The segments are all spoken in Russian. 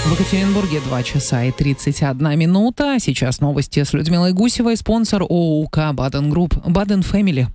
В Екатеринбурге 2 часа и 31 минута. Сейчас новости с Людмилой Гусевой. Спонсор ООО «Баден Групп». «Баден Фэмили».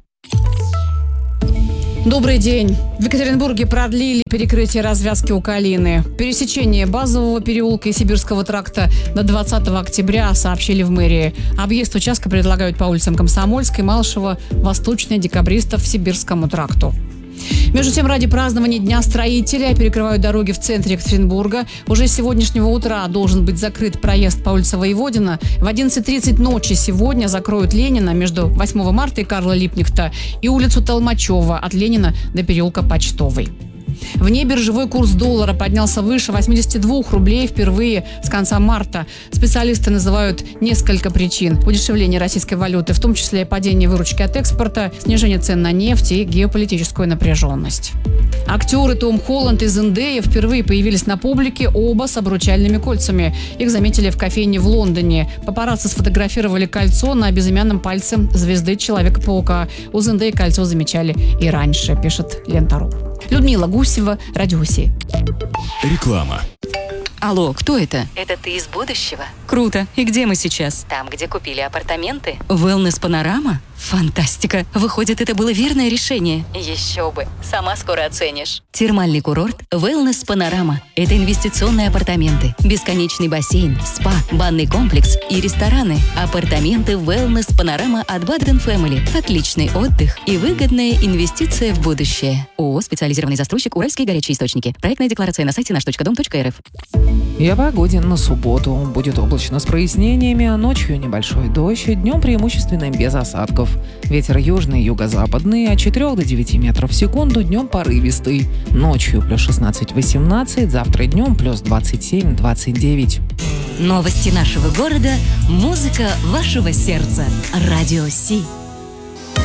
Добрый день. В Екатеринбурге продлили перекрытие развязки у Калины. Пересечение Базового переулка и Сибирского тракта до 20 октября, сообщили в мэрии. Объезд участка предлагают по улицам Комсомольской, Малышева, Восточной, Декабристов, Сибирскому тракту. Между тем, ради празднования Дня строителя перекрывают дороги в центре Екатеринбурга. Уже с сегодняшнего утра должен быть закрыт проезд по улице Воеводина. В 11:30 ночи сегодня закроют Ленина между 8 марта и Карла Липкнехта и улицу Толмачева от Ленина до переулка Почтовый. Вне биржевой курс доллара поднялся выше 82 рублей впервые с конца марта. Специалисты называют несколько причин удешевления российской валюты, в том числе падение выручки от экспорта, снижение цен на нефть и геополитическую напряженность. Актеры Том Холланд и Зендея впервые появились на публике, оба с обручальными кольцами. Их заметили в кофейне в Лондоне. Папарацци сфотографировали кольцо на безымянном пальце звезды Человека-паука. У Зендеи кольцо замечали и раньше, пишет Лента.ру. Людмила Гусева, Радио России. Реклама. Алло, кто это? Это ты из будущего? Круто. И где мы сейчас? Там, где купили апартаменты. Wellness Панорама? Фантастика. Выходит, это было верное решение. Еще бы. Сама скоро оценишь. Термальный курорт Wellness Панорама. Это инвестиционные апартаменты, бесконечный бассейн, спа, банный комплекс и рестораны. Апартаменты Wellness Панорама от Баден Family. Отличный отдых и выгодная инвестиция в будущее. ООО «Специализированный застройщик Уральские горячие источники». Проектная декларация на сайте наш.дом.рф. И о погоде на субботу. Будет облачно с прояснениями, а ночью небольшой дождь, днем преимущественно без осадков. Ветер южный, юго-западный от 4 до 9 метров в секунду, днем порывистый. Ночью плюс 16-18, завтра днем плюс 27-29. Новости нашего города, музыка вашего сердца. Радио Си.